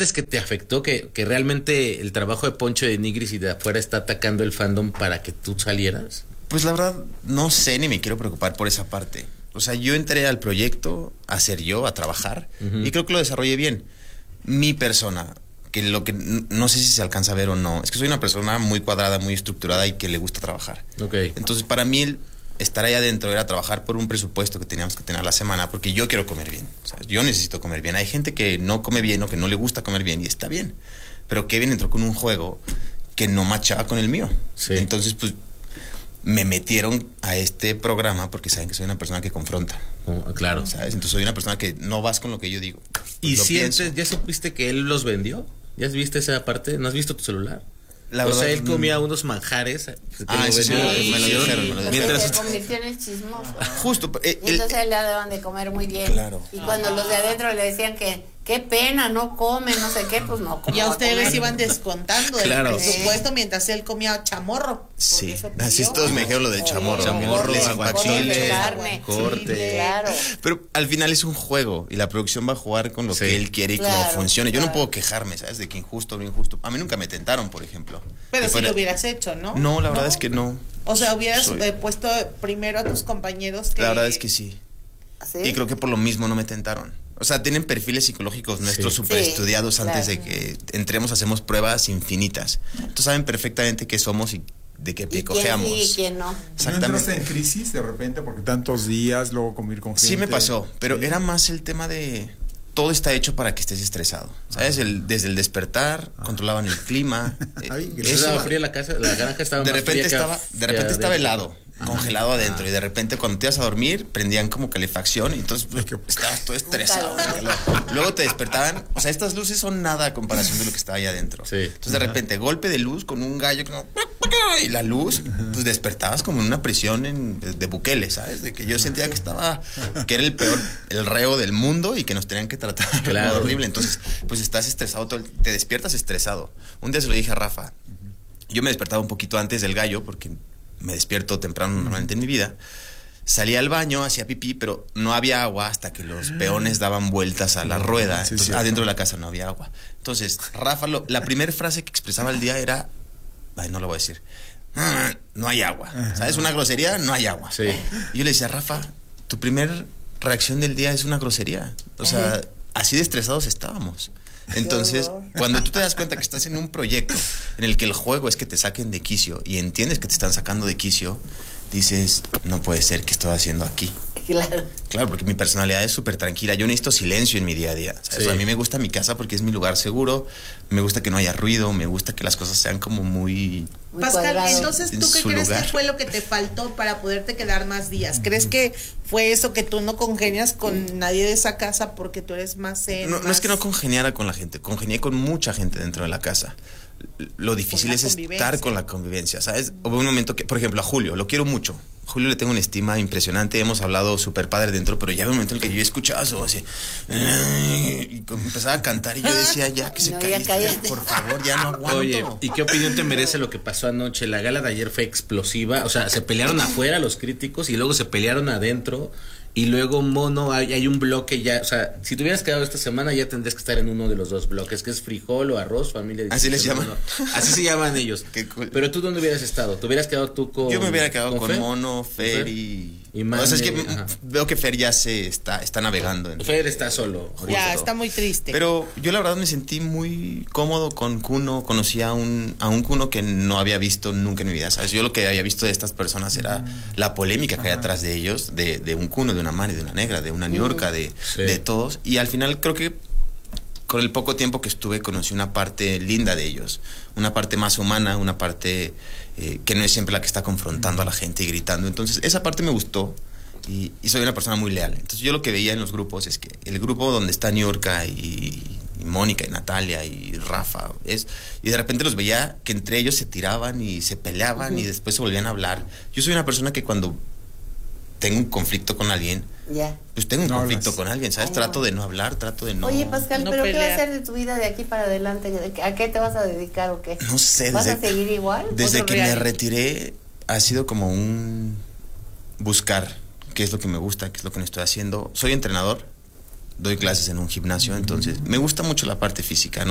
¿Sientes que te afectó, que realmente el trabajo de Poncho de Nigris y de afuera está atacando el fandom para que tú salieras? Pues la verdad, no sé ni me quiero preocupar por esa parte. O sea, yo entré al proyecto a ser yo, a trabajar, y creo que lo desarrollé bien. Mi persona, que lo que no sé si se alcanza a ver o no, es que soy una persona muy cuadrada, muy estructurada y que le gusta trabajar. Okay. Entonces, para mí, estar ahí adentro era trabajar por un presupuesto que teníamos que tener a la semana, porque yo quiero comer bien. O sea, yo necesito comer bien. Hay gente que no come bien o que no le gusta comer bien y está bien. Pero Kevin entró con un juego que no machaba con el mío. Sí. Entonces, pues, me metieron a este programa porque saben que soy una persona que confronta. Claro. ¿Sabes? Entonces soy una persona que no vas con lo que yo digo. ¿Y lo sientes, pienso. ya supiste que él los vendió? ¿Ya viste esa parte? ¿No has visto tu celular? La o verdad, sea, él comía unos manjares. Eso sí, me lo dijeron. Mientras se convirtió en el chismoso. Justo. Y entonces le daban de comer muy bien. Claro. Y cuando los de adentro le decían que qué pena, no come, no sé qué, pues no come. Y a ustedes iban descontando del Claro. presupuesto mientras él comía chamorro. Sí, así todos me dijeron lo del chamorro. Chamorro, Les aguachile, impactó. carne. corte. Sí, claro. Pero al final es un juego y la producción va a jugar con lo que él quiere y cómo funcione. Yo no puedo quejarme, ¿sabes? De que injusto o no injusto. A mí nunca me tentaron, por ejemplo. Pero si lo hubieras hecho, ¿no? No, la verdad es que no. O sea, hubieras puesto primero a tus compañeros que... La verdad es que sí. ¿Sí? Y creo que por lo mismo no me tentaron. O sea, tienen perfiles psicológicos nuestros súper estudiados antes de que entremos, hacemos pruebas infinitas. Entonces saben perfectamente qué somos y de qué pie cojeamos. ¿Quién sí y quién no? Exactamente. ¿No entraste en crisis de repente porque tantos días, luego convivir con gente? Sí me pasó, pero ¿Sí? era más el tema de... Todo está hecho para que estés estresado, ¿sabes? Desde el despertar, controlaban el clima. Ay, Estaba fría la casa, la granja estaba de más repente fría estaba helado, congelado adentro, y de repente cuando te ibas a dormir prendían como calefacción y entonces pues, estabas todo estresado. Luego te despertaban, o sea, estas luces son nada a comparación de lo que estaba ahí adentro. Sí. Entonces de repente golpe de luz con un gallo como, y la luz, pues despertabas como en una prisión de Bukele, ¿sabes? De que yo sentía que era el peor, el reo del mundo y que nos tenían que tratar horrible. Entonces, pues estás estresado, te despiertas estresado. Un día se lo dije a Rafa. Yo me despertaba un poquito antes del gallo porque me despierto temprano normalmente en mi vida. Salía al baño, hacía pipí, pero no había agua hasta que los peones daban vueltas a la rueda. Sí, Entonces, adentro de la casa no había agua. Entonces, Rafa, la primera frase que expresaba al día era, ay, no lo voy a decir, no hay agua. ¿Sabes? Una grosería, no hay agua. Sí. Y yo le decía, Rafa, tu primer reacción del día es una grosería. O sea, así de estresados estábamos. Entonces, cuando tú te das cuenta que estás en un proyecto en el que el juego es que te saquen de quicio y entiendes que te están sacando de quicio, dices, no puede ser que estoy haciendo aquí. Claro. Claro, porque mi personalidad es súper tranquila. Yo necesito silencio en mi día a día, ¿sabes? Sí. O sea, a mí me gusta mi casa porque es mi lugar seguro. Me gusta que no haya ruido. Me gusta que las cosas sean como muy... Pascal, cuadrado. entonces, ¿tú qué su crees lugar. que fue lo que te faltó para poderte quedar más días? ¿Crees que fue eso, que tú no congenias con nadie de esa casa porque tú eres más zen? No es que no congeniara con la gente, congenié con mucha gente dentro de la casa. Lo difícil es estar con la convivencia, ¿sabes? Hubo un momento que, por ejemplo, a Julio, lo quiero mucho. Julio le tengo una estima impresionante, hemos hablado súper padre dentro, pero ya había un momento en el que yo escuchaba eso así, y empezaba a cantar y yo decía, ya que se calle, por favor, ya no aguanto. Oye, ¿y qué opinión te merece lo que pasó anoche? La gala de ayer fue explosiva, o sea, se pelearon afuera los críticos y luego se pelearon adentro. Y luego Mono, hay un bloque ya, o sea, si te hubieras quedado esta semana ya tendrías que estar en uno de los dos bloques, que es frijol o arroz, familia. Así les llaman. Así se llaman ellos. Qué cool. Pero tú, ¿dónde hubieras estado? ¿Te hubieras quedado tú con... Yo me hubiera quedado con Fer? Mono, Fer y o sea, es que Mane, veo que Fer ya está navegando. Fer está solo. Ya, justo. está muy triste. Pero yo la verdad me sentí muy cómodo con Kuno. Conocí a un Kuno que no había visto nunca en mi vida, ¿sabes? Yo lo que había visto de estas personas era la polémica que hay atrás de ellos, de un Kuno, de una Mane, de una Negra, de una Niurka, de todos. Y al final creo que con el poco tiempo que estuve conocí una parte linda de ellos, una parte más humana, una parte que no es siempre la que está confrontando a la gente y gritando. Entonces esa parte me gustó y soy una persona muy leal. Entonces yo lo que veía en los grupos es que el grupo donde está Niurka y Mónica y Natalia y Rafa y de repente los veía que entre ellos se tiraban y se peleaban y después se volvían a hablar. Yo soy una persona que cuando tengo un conflicto con alguien, pues tengo un conflicto con alguien, ¿sabes? Trato de no hablar, trato de no... Oye, Pascal, no ¿pero pelear. qué va a hacer de tu vida de aquí para adelante? ¿A qué te vas a dedicar o qué? No sé. ¿Vas a seguir igual? Desde ¿Otro que me reality? retiré ha sido como un buscar qué es lo que me gusta, qué es lo que no estoy haciendo. Soy entrenador, doy clases en un gimnasio, entonces me gusta mucho la parte física, ¿no?